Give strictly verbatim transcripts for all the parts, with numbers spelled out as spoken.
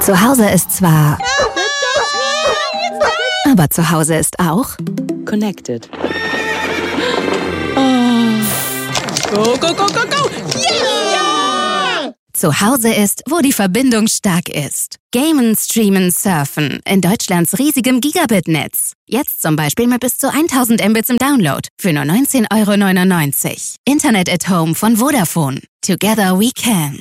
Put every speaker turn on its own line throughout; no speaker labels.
Zu Hause ist zwar... Aber zu Hause ist auch...
Connected.
Go, go, go, go, go!
Yeah! Zu Hause ist, wo die Verbindung stark ist. Gamen, streamen, surfen in Deutschlands riesigem Gigabit-Netz. Jetzt zum Beispiel mit bis zu tausend Mbits im Download für nur neunzehn Euro neunundneunzig. Internet at Home von Vodafone. Together we can.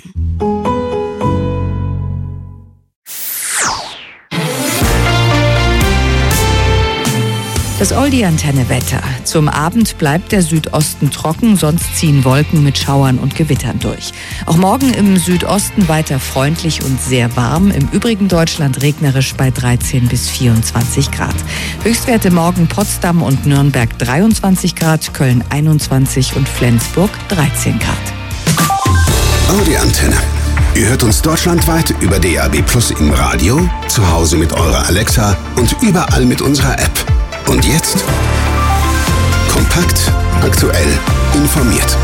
Das Oldie-Antenne-Wetter. Zum Abend bleibt der Südosten trocken, sonst ziehen Wolken mit Schauern und Gewittern durch. Auch morgen im Südosten weiter freundlich und sehr warm. Im übrigen Deutschland regnerisch bei dreizehn bis vierundzwanzig Grad. Höchstwerte morgen Potsdam und Nürnberg dreiundzwanzig Grad, Köln einundzwanzig und Flensburg dreizehn Grad.
Oldie-Antenne. Ihr hört uns deutschlandweit über D A B Plus im Radio, zu Hause mit eurer Alexa und überall mit unserer App. Und jetzt kompakt, aktuell, informiert.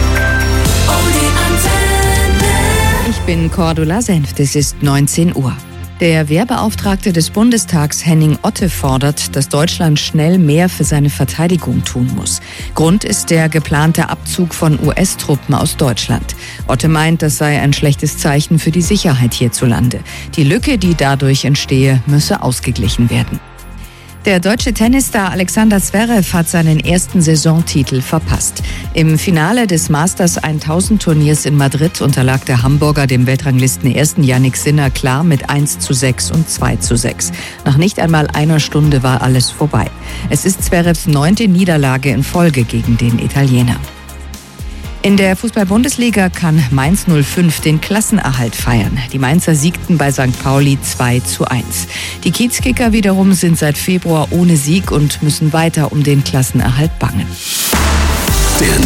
Ich bin Cordula Senft, es ist neunzehn Uhr. Der Wehrbeauftragte des Bundestags Henning Otte fordert, dass Deutschland schnell mehr für seine Verteidigung tun muss. Grund ist der geplante Abzug von U S-Truppen aus Deutschland. Otte meint, das sei ein schlechtes Zeichen für die Sicherheit hierzulande. Die Lücke, die dadurch entstehe, müsse ausgeglichen werden. Der deutsche Tennisstar Alexander Zverev hat seinen ersten Saisontitel verpasst. Im Finale des Masters tausend Turniers in Madrid unterlag der Hamburger dem Weltranglistenersten Jannik Sinner klar mit eins zu sechs und zwei zu sechs. Nach nicht einmal einer Stunde war alles vorbei. Es ist Zverevs neunte Niederlage in Folge gegen den Italiener. In der Fußball-Bundesliga kann Mainz null fünf den Klassenerhalt feiern. Die Mainzer siegten bei Sankt Pauli zwei zu eins. Die Kiezkicker wiederum sind seit Februar ohne Sieg und müssen weiter um den Klassenerhalt bangen.
Der